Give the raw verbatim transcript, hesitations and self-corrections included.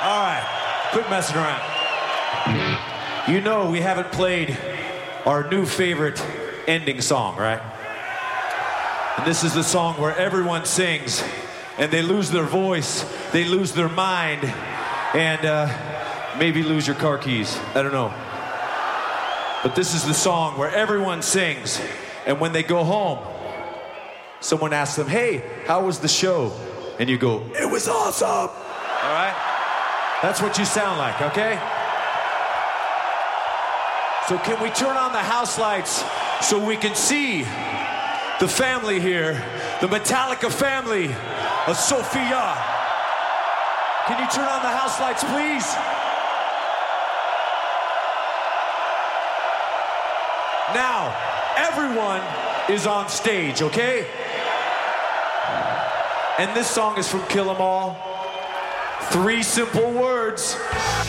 All right, quit messing around. You know we haven't played our new favorite ending song, right? And this is the song where everyone sings and they lose their voice, they lose their mind, and uh, maybe lose your car keys. I don't know. But this is the song where everyone sings, and when they go home, someone asks them, hey, how was the show? And you go, it was awesome. All right? That's what you sound like, okay? So can we turn on the house lights so we can see the family here, the Metallica family of Sofia? Can you turn on the house lights, please? Now, everyone is on stage, okay? And this song is from Kill 'Em All. Three simple words.